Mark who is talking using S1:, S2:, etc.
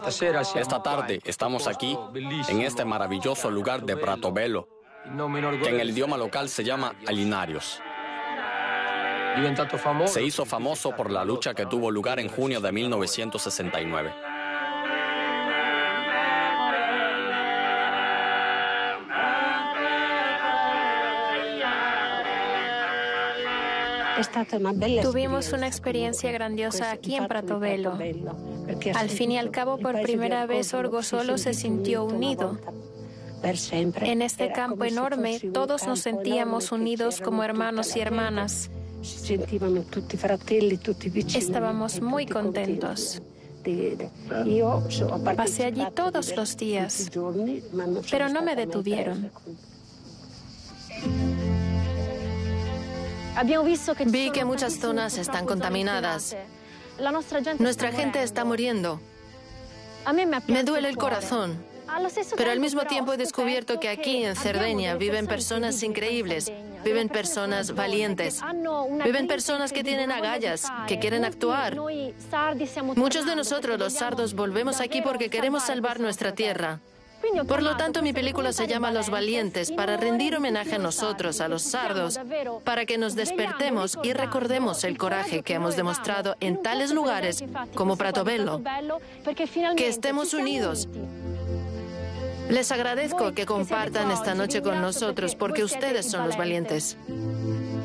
S1: Esta tarde estamos aquí, en este maravilloso lugar de Pratovelo, que en el idioma local se llama Alinarios. Se hizo famoso por la lucha que tuvo lugar en junio de 1969.
S2: Tuvimos una experiencia grandiosa aquí en Pratovelo. Al fin y al cabo, por primera vez, Orgosolo se sintió unido. En este campo enorme, todos nos sentíamos unidos como hermanos y hermanas. Estábamos muy contentos. Pasé allí todos los días, pero no me detuvieron.
S3: Vi que muchas zonas están contaminadas. Nuestra gente está muriendo. Me duele el corazón. Pero al mismo tiempo he descubierto que aquí en Cerdeña viven personas increíbles, viven personas valientes, viven personas que tienen agallas, que quieren actuar. Muchos de nosotros, los sardos, volvemos aquí porque queremos salvar nuestra tierra. Por lo tanto, mi película se llama Los Valientes, para rendir homenaje a nosotros, a los sardos, para que nos despertemos y recordemos el coraje que hemos demostrado en tales lugares como Pratovelo, que estemos unidos. Les agradezco que compartan esta noche con nosotros porque ustedes son los valientes.